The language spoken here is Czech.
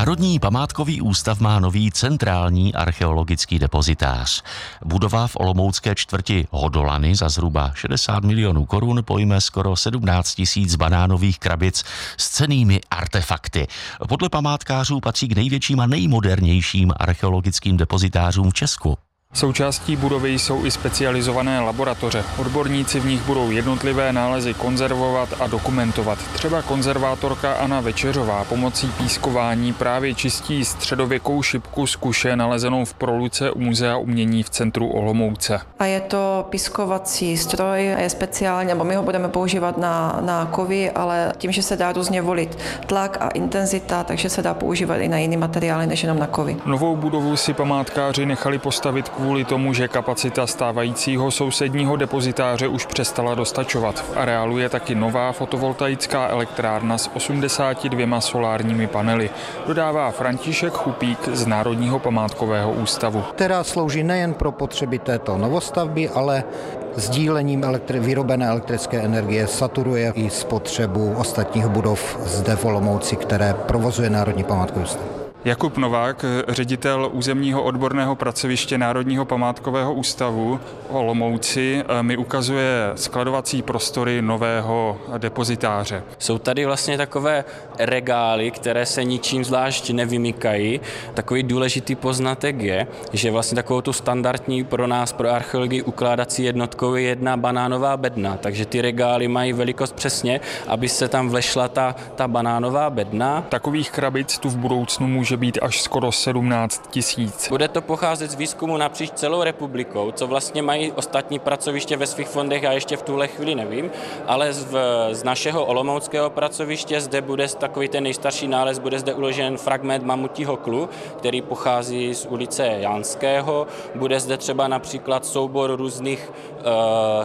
Národní památkový ústav má nový centrální archeologický depozitář. Budova v olomoucké čtvrti Hodolany za zhruba 60 milionů korun pojme skoro 17 000 banánových krabic s cennými artefakty. Podle památkářů patří k největším a nejmodernějším archeologickým depozitářům v Česku. Součástí budovy jsou i specializované laboratoře. Odborníci v nich budou jednotlivé nálezy konzervovat a dokumentovat. Třeba konzervátorka Anna Večeřová pomocí pískování právě čistí středověkou šipku z kuše nalezenou v proluce u Muzea umění v centru Olomouce. A je to pískovací stroj, je speciální, nebo my ho budeme používat na kovy, ale tím, že se dá různě volit tlak a intenzita, takže se dá používat i na jiné materiály než jenom na kovy. Novou budovu si památkáři nechali postavit kvůli tomu, že kapacita stávajícího sousedního depozitáře už přestala dostačovat. V areálu je taky nová fotovoltaická elektrárna s 82 solárními panely, dodává František Chupík z Národního památkového ústavu. Která slouží nejen pro potřeby této novostavby, ale sdílením vyrobené elektrické energie saturuje i spotřebu ostatních budov zde v Olomouci, které provozuje Národní památkový ústav. Jakub Novák, ředitel územního odborného pracoviště Národního památkového ústavu Olomouci, mi ukazuje skladovací prostory nového depozitáře. Jsou tady vlastně takové regály, které se ničím zvlášť nevymykají. Takový důležitý poznatek je, že vlastně takovou tu standardní pro nás, pro archeologii, ukládací jednotkou je jedna banánová bedna. Takže ty regály mají velikost přesně, aby se tam vlešla ta banánová bedna. Takových krabic tu v budoucnu může být až skoro 17 000. Bude to pocházet z výzkumu napříč celou republikou, co vlastně mají ostatní pracoviště ve svých fondech, já ještě v tuhle chvíli nevím, ale z našeho olomouckého pracoviště zde bude takový ten nejstarší nález, bude zde uložen fragment mamutího klu, který pochází z ulice Janského. Bude zde třeba například soubor různých